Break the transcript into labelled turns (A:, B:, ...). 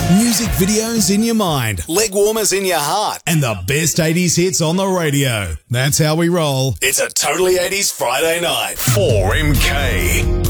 A: Music videos in your mind, leg warmers in your heart, and the best 80s hits on the radio. That's how we roll. It's a Totally 80s Friday night.
B: 4MK.